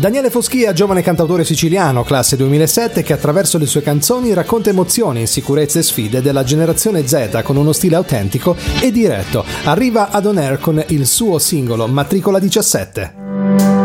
Daniele Foschia, giovane cantautore siciliano, classe 2007, che attraverso le sue canzoni racconta emozioni, insicurezze e sfide della generazione Z con uno stile autentico e diretto. Arriva ad On Air con il suo singolo Matricola 17.